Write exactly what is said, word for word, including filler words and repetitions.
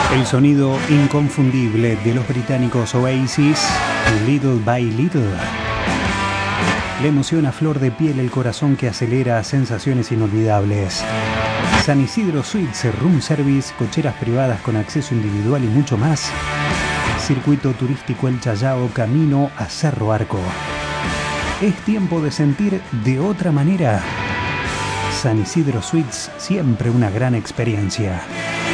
El sonido inconfundible de los británicos Oasis, Little by Little. La emoción a flor de piel, el corazón que acelera, sensaciones inolvidables. San Isidro Suites, room service, cocheras privadas con acceso individual y mucho más. Circuito turístico El Chayao, camino a Cerro Arco. Es tiempo de sentir de otra manera. San Isidro Suites, siempre una gran experiencia.